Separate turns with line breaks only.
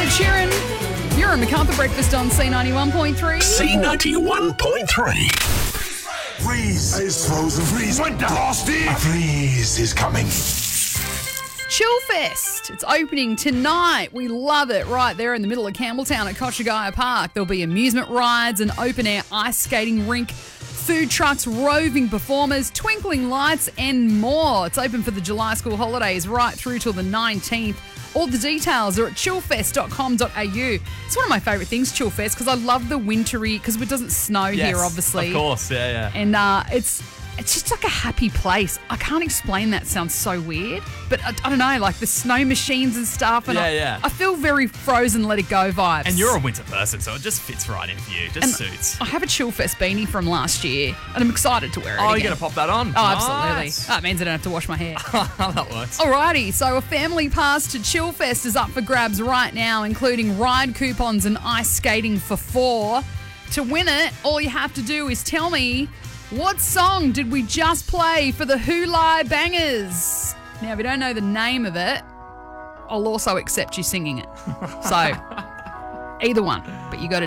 Sheeran. You're in MacArthur Breakfast on C91.3.
C91.3.
Freeze! It's frozen. Freeze! Winter! Frosty! A freeze is coming.
Chillfest. It's opening tonight. We love it right there in the middle of Campbelltown at Koshigaya Park. There'll be amusement rides, an open-air ice skating rink, food trucks, roving performers, twinkling lights and more. It's open for the July school holidays right through till the 19th. All the details are at chillfest.com.au. It's one of my favourite things, Chillfest, because I love the wintry, because it doesn't snow here, obviously.
Of course, yeah.
And it's just like a happy place. I can't explain that. Sounds so weird. But I don't know, like the snow machines and stuff. And I feel very Frozen Let It Go vibes.
And you're a winter person, so it just fits right in for you. Just suits.
I have a Chillfest beanie from last year, and I'm excited to wear it
Oh,
again.
you're going to pop that on?
Oh, absolutely. Oh, it means I don't have to wash my hair.
That works.
Alrighty, so a family pass to Chillfest is up for grabs right now, including ride coupons and ice skating for 4. To win it, all you have to do is tell me, what song did we just play for the Hulai Bangers? Now, if you don't know the name of it, I'll also accept you singing it. So, either one, but you got to